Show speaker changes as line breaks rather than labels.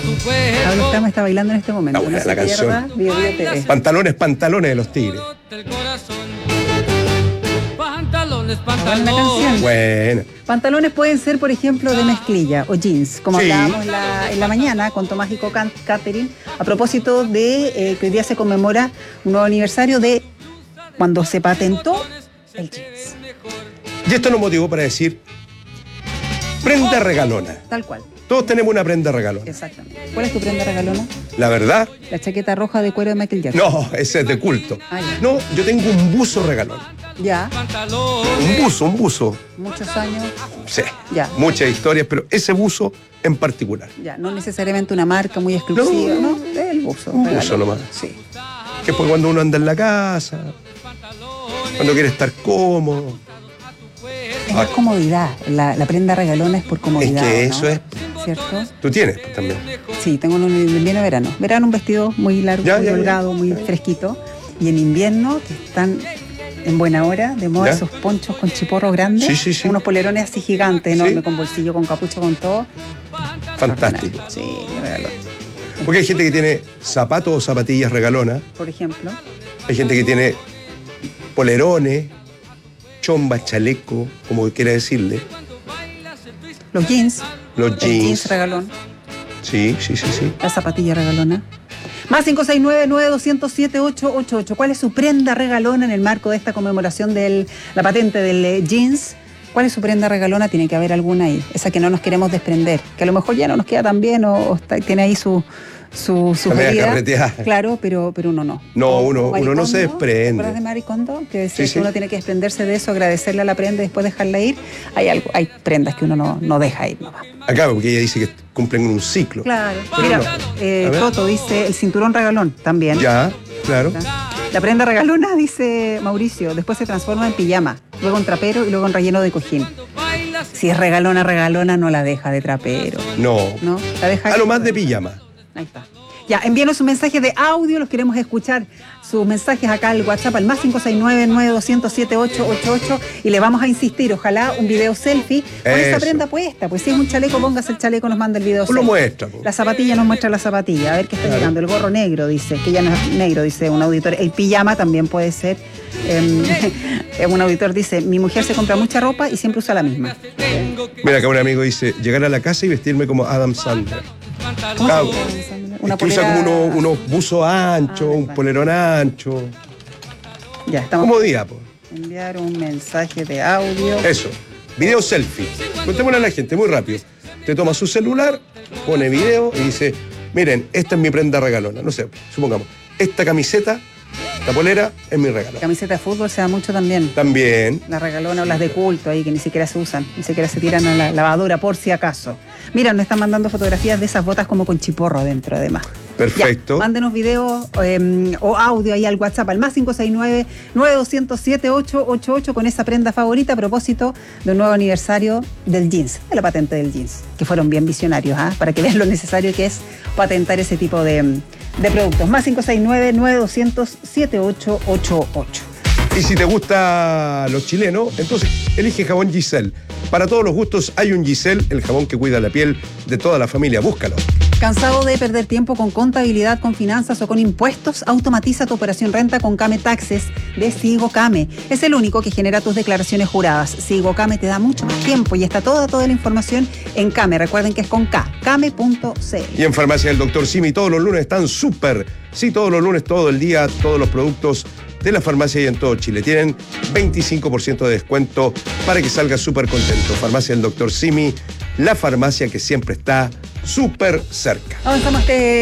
Pablo Estamos está bailando en este momento.
No, la canción.
Bio TV.
Pantalones de los Tigres.
Buena canción.
Bueno.
Pantalones pueden ser, por ejemplo, de mezclilla o jeans, como
Sí.
hablábamos en la mañana con Tomás y Catherine, a propósito de que hoy día se conmemora un nuevo aniversario de cuando se patentó el jeans.
Y esto nos motivó para decir prenda regalona.
Tal cual,
Todos tenemos una prenda regalona.
exactamente. ¿Cuál es tu prenda regalona?
La verdad,
La chaqueta roja de cuero de Michael Jackson.
no, ese es de culto.
Ah, ya.
No, yo tengo un buzo regalón.
Ya,
Un buzo.
muchos años,
Sí.
Ya.
Muchas historias, pero ese buzo en particular.
ya, no necesariamente una marca muy exclusiva, ¿no? El buzo.
Un
regalo.
buzo nomás.
Sí.
Que es cuando uno anda en la casa, cuando quiere estar cómodo.
Es la comodidad, la prenda regalona es por comodidad.
Es que
¿no?
eso es.
¿Cierto?
Tú tienes pues, también.
Sí, tengo uno en invierno y verano. Verano un vestido muy largo,
Ya,
muy
ya, ya.
holgado, muy fresquito. Y en invierno, que están en buena hora, de moda
Ya.
esos ponchos con chiporros grandes.
Sí, sí, sí.
Unos polerones así gigantes, enormes,
Sí.
con bolsillo, con capucha, con todo.
Fantástico.
Sí, regalo.
Porque hay gente que tiene zapatos o zapatillas regalonas.
Por ejemplo,
Hay gente que tiene polerones, chombas, chaleco, como quiera decirle.
los jeans.
Los
El
jeans.
jeans regalón.
Sí.
La zapatilla regalona. Más 569-9207-888. ¿Cuál es su prenda regalona en el marco de esta conmemoración de la patente del jeans? ¿Cuál es su prenda regalona? Tiene que haber alguna ahí. Esa que no nos queremos desprender. Que a lo mejor ya no nos queda tan bien o tiene ahí su
La media
medida.
carreteada.
Claro, pero uno no.
No,
O
uno
Marie
no se
Kondo, ¿te
desprende.
acuerdas de Marie Kondo? Que decía
Sí,
que
sí.
uno tiene que desprenderse de eso, agradecerle a la prenda y después dejarla ir. Hay prendas que uno no deja ir nomás.
Acá, porque ella dice que cumplen un ciclo.
Claro.
Pero
Mira,
no. A ver.
Toto dice el cinturón regalón también.
Ya, claro.
La prenda regalona, dice Mauricio, después se transforma en pijama, luego en trapero y luego en relleno de cojín. Si es regalona, no la deja de trapero,
No.
¿no? La deja
A lo más de pijama.
Ahí está. Ya, envíenos un mensaje de audio, los queremos escuchar. Sus mensajes acá al WhatsApp al más 569-9207-888 y le vamos a insistir, ojalá un video selfie con esa
Eso.
prenda puesta. Pues si es un chaleco, póngase el chaleco, nos manda el video
Pues lo
selfie.
muestra. po.
La zapatilla nos muestra la zapatilla. A ver qué está
Claro.
llegando. El gorro negro, dice, que ya no es negro, dice un auditor. El pijama también puede ser. Un auditor dice, mi mujer se compra mucha ropa y siempre usa la misma.
Mira, acá un amigo dice, llegar a la casa y vestirme como Adam Sandler.
¿Cómo
Claro.
se llama?
Es que usa como unos buzos anchos, un
verdad.
polerón ancho.
Ya, estamos
Como día, pues.
enviar un mensaje de audio.
Eso. Video selfie. Contémosle a la gente muy rápido. Te toma su celular, pone video y dice, miren, esta es mi prenda regalona. No sé, supongamos, esta camiseta, la polera, es mi regalo.
Camiseta de fútbol se da mucho también.
También.
La regalona o las de culto ahí que ni siquiera se usan, ni siquiera se tiran a la lavadora por si acaso. Mira, nos están mandando fotografías de esas botas como con chiporro adentro además.
Perfecto.
Ya, mándenos video o audio ahí al WhatsApp al más 569-9207-888 con esa prenda favorita a propósito de un nuevo aniversario del jeans, de la patente del jeans, que fueron bien visionarios, para que vean lo necesario que es patentar ese tipo de productos. Más 569-9200-7888.
Y si te gusta los chilenos, entonces elige jabón Giselle. Para todos los gustos hay un Giselle, el jabón que cuida la piel de toda la familia. Búscalo.
¿Cansado de perder tiempo con contabilidad, con finanzas o con impuestos? Automatiza tu operación renta con Came Taxes de Sigocame. Es el único que genera tus declaraciones juradas. Sigocame te da mucho más tiempo y está toda la información en Came. Recuerden que es con K, came.cl.
Y en Farmacia del Dr. Simi todos los lunes están súper. Sí, todos los lunes, todo el día, todos los productos de la farmacia y en todo Chile. Tienen 25% de descuento para que salgas súper contento. Farmacia del Dr. Simi, la farmacia que siempre está súper cerca.
Avanzamos